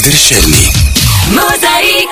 نادر الشامي. موزاريك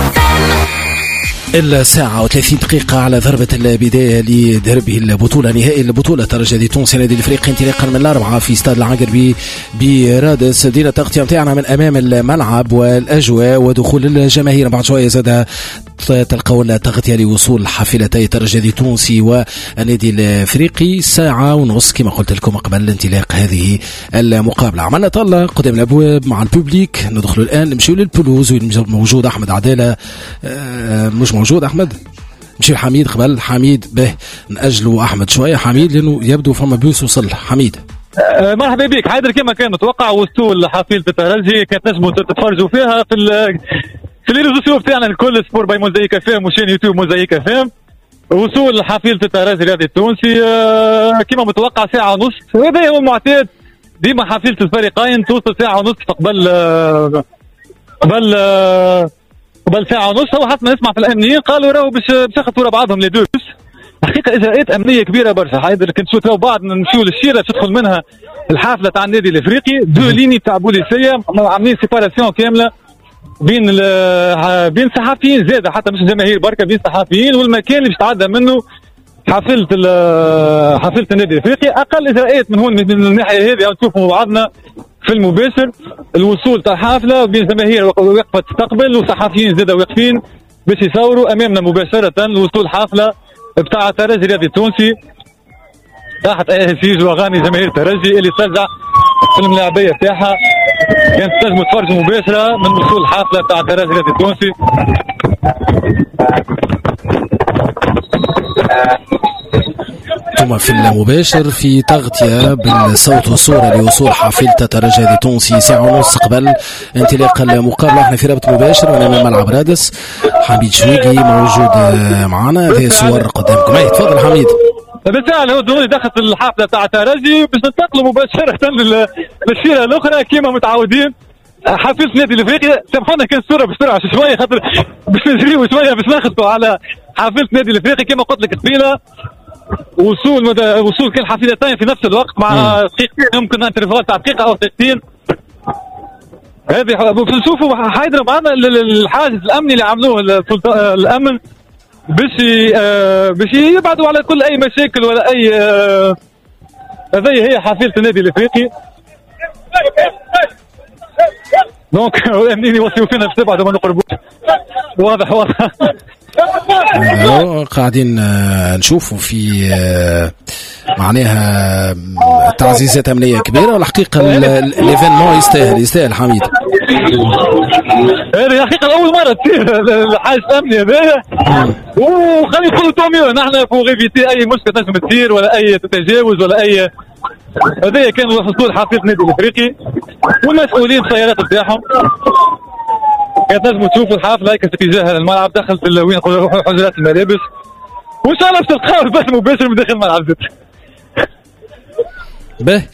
الساعة و30 دقيقة على ضربة البداية لدربه البطولة نهائي البطولة ترجي تونس نادي الافريقي انطلاقا من الأربعة في استاد العنقربي برادس. دينا التغطية متاعنا من أمام الملعب والأجواء ودخول الجماهير. بعد شوية زاد تلقوا التغطية لوصول حافلتي ترجي تونسي والنادي الافريقي ساعة ونص كما قلت لكم قبل انطلاق هذه المقابلة. عملنا طلة قدام الأبواب مع البوبليك. ندخل الآن نمشيو للبلوز موجود أحمد عدالة مش موجود أحمد مشي حميد قبل حميد به نأجلوا أحمد شوية حميد لأنه يبدو فما بيوس وصل حميد. مرحبا بك حيدر. كما كان متوقع وصول حافلة الترجي كانت نجموا تتفرجوا فيها في الريزو بتاعنا الكل سبور باي موزايك فام وشين يوتيوب موزايك فام. وصول حافلة الترجي الرياضي التونسي كما متوقع ساعة ونص. هذا هو المعتاد ديما حافلة الفريقين توصل ساعة ونص قبل ساعة ونص. هو حتى نسمع في الأمنيين قالوا راهو باش ياخذوا بعضهم لي دوس. حقيقة إجراءات أمنية كبيرة برشا حيدر. كنت شوف راهو بعد نمشيو للشيرة تدخل منها الحافلة تاع النادي الإفريقي دو ليني تاع بوليسية عاملين سيباراسيون كاملة بين صحفيين زادة حتى مش جماهير بركة بين صحفيين والمكان اللي باش تعدى منه حافلة النادي الإفريقي. أقل إجراءات من هون من الناحية هذه نشوفوا بعضنا في المباشر الوصول تاع الحافلة بين جماهير وقفة تستقبل وصحفيين زادة واقفين باش يصوروا أمامنا مباشرة الوصول حافلة بتاع الترجي الرياضي التونسي تحت أهازيج وأغاني جماهير الترجي اللي تشجع في الملاعبية تاعها. كانت تنجموا تفرجوا مباشرة من وصول الحافلة بتاع الترجي الرياضي التونسي. ثم في المباشر في تغطية بالصوت والصورة لوصول حافلة الترجي التونسي ساعة ونص قبل انطلاق المقابلة. احنا في رابط مباشر من ملعب رادس. حميد شويقي موجود معنا. هذه الصور قدامكم. اي تفضل حميد. بالفعل هو دوني دخلت الحافلة تاع الترجي باش ننتقلوا مباشرة للشيرة الأخرى كما متعودين. حافلة النادي الافريقي سامحونا كان الصورة بسرعة شوية خاطر باش نجريو شوية باش ناخذوا على حافلة النادي الافريقي كما قلت لك قبيلة. وصول كل حافلتين في نفس الوقت مع دقيقتين يمكن انترفال تاع دقيقة أو دقيقتين. هذه نشوفوا حيدر معنا الحاجز الأمني اللي عملوه الأمن باش يبعدوا على كل أي مشاكل ولا أي هذه هي حافلة النادي الافريقي. دونك الأمنيين يوصلوا فينا باش نبعدوا ما نقربوش. واضح قاعدين نشوفوا في معناها تعزيزات أمنية كبيرة. والحقيقة الإيفينمون يستاهل حميد. هذه حقيقة أول مرة تصير الحاجز الأمني هذايا. وخلي نقولوا توميو نحن فو غيفيتي أي مشكلة تنجم تصير ولا أي تتجاوز ولا أي. هذايا كان حصول حافلة النادي الإفريقي والمسؤولين السيارات بتاعهم. كانت نجموا تشوفوا الحافلة هيك في اتجاه الملعب دخلت وين حجرات الملابس. وإن شاء الله باش تلقاو البث مباشر من داخل الملعب. به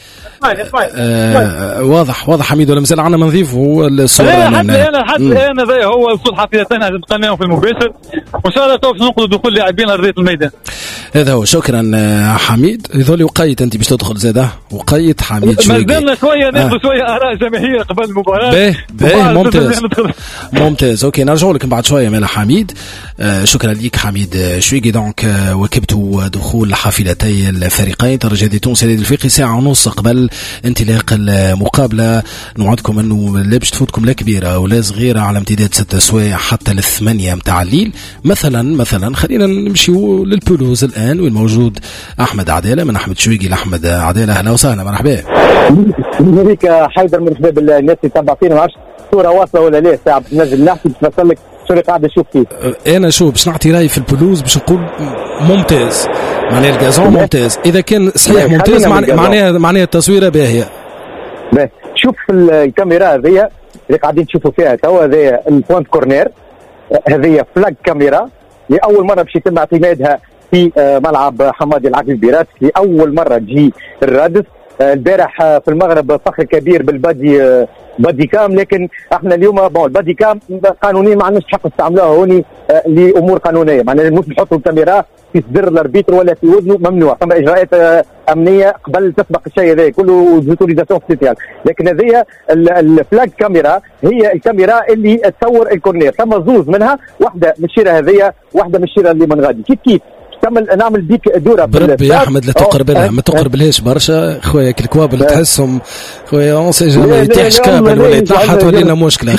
واضح حميد ولا مازال عنا ما نضيفه الصورة. حتى الآن هذا هو وصول حافلتين نتقناهم في المباشر وإن شاء الله تو باش ننقلوا دخول لاعبين لأرضية الميدان. هذا هو. شكرا حميد. يظل وقيت انت باش تدخل زاده وقيت حميد شويه. مازلنا شويه ناخذ شويه اراء جماهير قبل المباراه. باهي ممتاز. اوكي نرجعوا لكم بعد شويه مال حميد. شكرا ليك حميد شويقي. دونك وكبتوا دخول حافلتي الفريقين ترجي تونس النادي الافريقي ساعه ونص قبل انطلاق المقابله. نوعدكم انه لا باش تفوتكم لا كبيره ولا صغيره على امتداد 6 سوايع حتى ل8 متاع الليل. مثلا خلينا نمشيو للبلوز الآن وين موجود أحمد عدالة. من أحمد شويقي لأحمد عدالة. أهلا وسهلا مرحبا بك حيدر. مرحبا بالناس اللي تبع فينا. ما عرفتش الصورة واصلة ولا لا ساعة نجم نحكي باش نوصل لك شو اللي قاعد نشوف فيه. أنا شو باش نعطي رأي في البلوز باش نقول ممتاز. معناها الجازون ممتاز. إذا كان صحيح ممتاز معناها التصويرة باهية. شوف الكاميرا هذه اللي قاعدين تشوفوا فيها توا هذه البوينت كورنير. هذه فلاج كاميرا لأول مرة باش يتم اعتمادها في ملعب حمادي العقيل برادس. لأول مرة تجي الرادس. البارح في المغرب فخر كبير بالبادي بادي كام، لكن احنا اليوم البادي كام قانونيا ما عندناش حق نستعملوها هوني لامور قانونيه، معناها مش نحطوا الكاميرا في صدر الاربيتر ولا في وزنه، ممنوع. ثم اجراءات امنيه قبل تسبق الشيء هذا كله زوتوريزاسيون سبيسيال. لكن هذه الفلاج كاميرا هي الكاميرا اللي تصور الكورنير، ثم زوز منها، واحده من الشيره هذه واحده من الشيره اللي من غادي. كيف نعمل بيك دوره بربي يا احمد لا تقرب لها، ما تقرب لهاش برشا خويا. الكوابل تحسهم خويا اون سي جامي يطيحش كابل ولا يتنحت ولا لنا مشكله.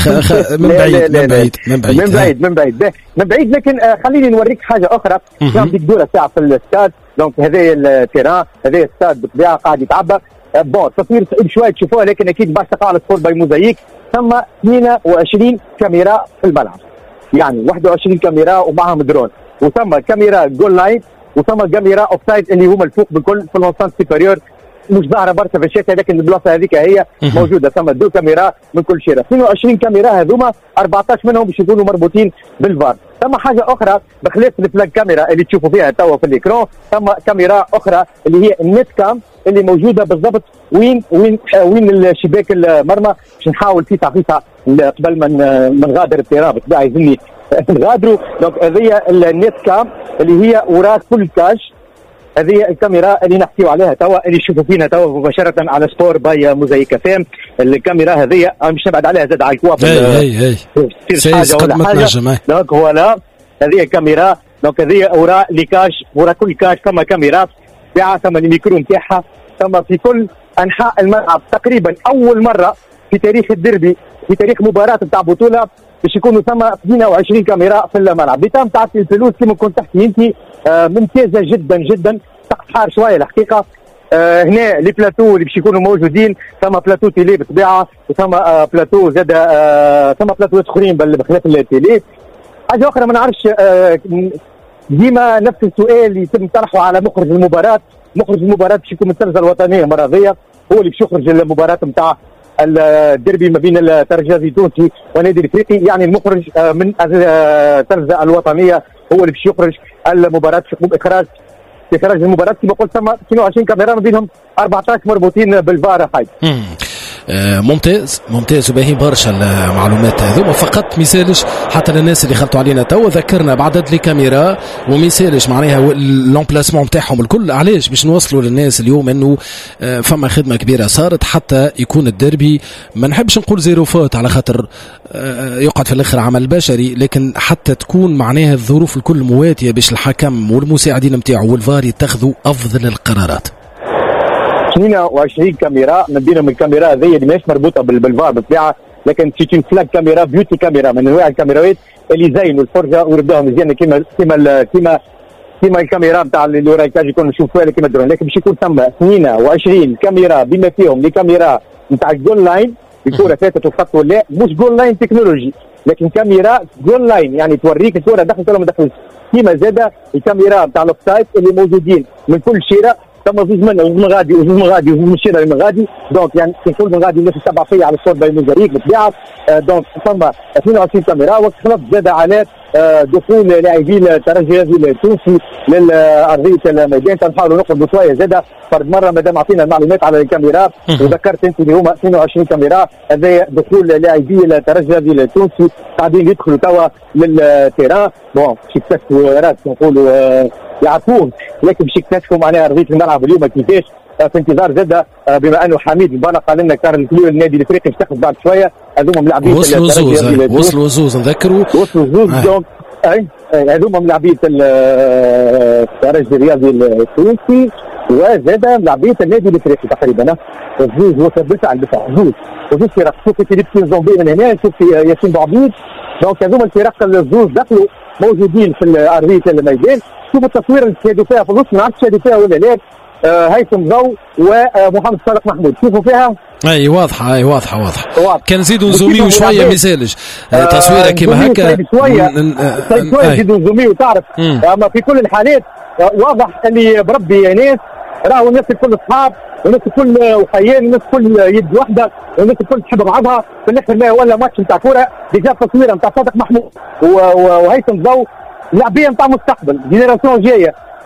من بعيد. لكن خليني نوريك حاجه اخرى. نعمل بيك دوره ساعه في الاستاد. دونك هذا التيران، هذا الاستاد بالطبيعه قاعد يتعبى. تصوير صعيب شويه تشوفوها، لكن اكيد باش تقع على سبور باي موزايك. ثم 22 كاميرا في الملعب، يعني 21 كاميرا ومعهم درون، وثم كاميرا جول لاين، وثم كاميرا اوف سايد اللي هما الفوق بالكل في اللونسانت سيبيريور، مش ظاهره برشا في الشاشه، لكن البلاصه هذيك هي موجوده. ثم 2 كاميرا من كل شيره. 22 كاميرا هذوما 14 منهم باش يكونوا مربوطين بالفار. ثم حاجه اخرى بخلاف الفلاج كاميرا اللي تشوفوا فيها توا في الاكران، ثم كاميرا اخرى اللي هي النت كام اللي موجوده بالضبط وين الشباك المرمى، باش نحاول فيها قبل ما نغادر التيران بالطبيعه يلزمني نغادروا. دونك هذه النت كام اللي هي وراء كل كاش. هذه الكاميرا اللي نحكيو عليها توا، اللي يشوفوا فينا توا مباشره على سبور باي موزايك فام. الكاميرا هذه مش نبعد عليها زاد على الكواب تصير حاجه ولا حاجه. دونك فوالا هذه الكاميرا. دونك هذه وراء لي كاش، وراء كل كاش ثم كاميرا ساعه، ثم الميكرو نتاعها، ثم في كل انحاء الملعب. تقريبا اول مره في تاريخ الديربي، في تاريخ مباراه نتاع بطوله، باش يكونوا ثم 22 كاميرا في الملعب. بتم تعطي الفلوس كما كنت تحكي انت ممتازه جدا جدا. سقف حار شويه الحقيقه. هنا لي بلاتو اللي باش يكونوا موجودين، ثم بلاتو تيلي بالطبيعه، وثم بلاتو زاد ثم بلاتو اخرين بخلاف التيلي. حاجه اخرى ما نعرفش، ديما نفس السؤال اللي يتم طرحه على مخرج المباراه. مخرج المباراه باش يكون من الترجه الوطنيه المره هو اللي باش يخرج المباراه نتاع الديربي ما بين الترجي التونسي والنادي الافريقي، يعني المخرج من الترجه الوطنيه هو اللي باش يخرج المباراه، باش يقوم اخراج المباراه. كما قلت ثم 22 كاميرا من بينهم 14 مربوطين بالفار. حاج ممتاز وباهي برشا المعلومات هذوما. فقط ميسالش حتى للناس اللي خلطوا علينا توا، ذكرنا بعدد لي كاميرا وميسالش معناها لومبلاسمون نتاعهم الكل. علاش باش نوصلوا للناس اليوم انه فما خدمه كبيره صارت حتى يكون الديربي، ما نحبش نقول زيرو فوت على خاطر يقعد في الاخر عمل بشري، لكن حتى تكون معناها الظروف الكل مواتيه باش الحكم والمساعدين نتاعو والفار يتخذوا افضل القرارات. 22 كاميرا من بينهم الكاميرا هذه اللي ماهيش مربوطه بالفار بالطبيعه، لكن سيتين فلاج كاميرا بيوتي كاميرا من انواع الكاميرات اللي زينوا الفرجه وردوها مزيانه كيما الكاميرا نتاع اللي وراك يكون نشوف فيها كيما درون. لكن باش يكون ثم 22 كاميرا بما فيهم لي كاميرا نتاع الجول لاين، الكره فاتت وخط ولا مش جول لاين تكنولوجي، لكن كاميرا جول لاين يعني توريك الكره دخلت ولا ما دخلتش. كيما زاده الكاميرا نتاع الاوفسايد اللي موجودين من كل شيره، ثم زوج منهم من غادي وزوج من غادي وزوج من الشيره من غادي. دونك يعني كل من غادي الناس تتبع فيا على الصور باي موزاريك بالطبيعه. دونك ثم 22 كاميرا. وقت خلط زاد على دخول لاعبين الترجي التونسي لارضيه الميدان. تنحاولوا نقربوا شويه زاد فرد مره مادام عطينا المعلومات على الكاميرا، وذكرت انت اللي هما 22 كاميرا. هذا دخول لاعبي الترجي التونسي قاعدين يدخلوا توا للتيران. بون شكتشفوا راس نقولوا يعرفوه، لكن باش يكتشفوا معناها ارضيه الملعب اليوم كيفاش. في انتظار زاده بما انه حميد البانا قال لنا كان النادي الافريقي يفتح بعد شويه. هذوما ملاعبين وصلوا زوز نذكروا وصلوا زوز. دونك هذوما ملاعبين الترجي الرياضي التونسي وزاد ملاعبين النادي الافريقي تقريبا. زوز وصل بالفعل زوز فرق. شوفي فيليب زومبي من هنا، شوفي ياسين بوعبيد. دونك هذوما الفرق الزوز دخلوا موجودين في ارضيه الميدان. شوفوا التصوير اللي تشاهدوا فيها في النص، ما عرفتش تشاهدوا فيها ولا لا. هيثم ضو ومحمد صادق محمود، شوفوا فيها. اي واضحه. كان نزيدوا نزوميو شويه ميسالج تصويره كيما هكا شويه نزيدوا نزوميو. تعرف اما في كل الحالات واضح اللي بربي يا ناس راهو الناس الكل اصحاب، والناس الكل وخيان، والناس الكل يد واحده، والناس الكل تحب بعضها. في الاخر ما ولا ماتش نتاع كوره. ديجا تصويره نتاع صادق محمود وهيثم ضو لاعبين نتاع مستقبل، جينيراسيون جايه.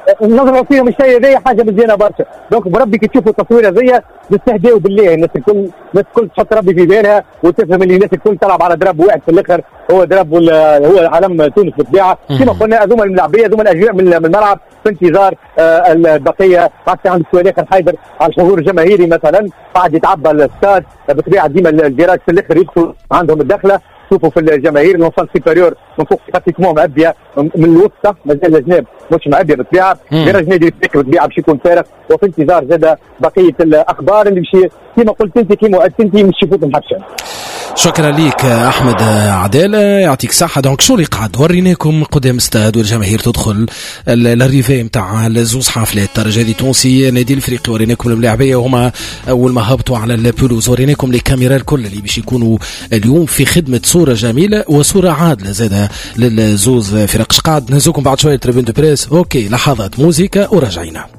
النظره فيهم الشيء هذايا حاجه مزيانه برشا. دونك بربي كي تشوفوا التصوير هذايا نستهداو بالله، الناس الكل تحط ربي في بالها وتفهم اللي الناس الكل تلعب على درب واحد في الاخر، هو درب هو علم تونس بالطبيعه. كما قلنا هذوما الملاعبيه هذوما الاجواء من الملعب في انتظار البقيه. حتى عند سؤال اخر حيدر على الحضور الجماهيري مثلا قاعد يتعبى الاستاد بالطبيعه، ديما الجراج في الاخر يدخل عندهم الدخله. شوفوا في الجماهير لونسان سيبيريور من فوق براتيكمون معبيه، من الوسطى مازال الجناب مش معبيه بالطبيعه. جراج نادي الفريق بالطبيعه باش يكون فارغ، وفي انتظار زاد بقيه الاخبار اللي باش كما قلت انت كما وعدت مش يفوت محدش. شكرا ليك احمد عداله، يعطيك الصحه. دونك شو اللي قعد وريناكم قدام استاد والجماهير تدخل الريفي نتاع الزوز حافلات الترجي التونسي نادي الافريقي، وريناكم الملاعبيه وهما اول ما هبطوا على البولوز، وريناكم لي كاميرا الكل اللي باش يكونوا اليوم في خدمه صوره جميله وصوره عادله زاده للزوز فرق. قعد نهزوكم بعد شويه تريبون دو بريس. اوكي لحظات موسيقى وراجعينا.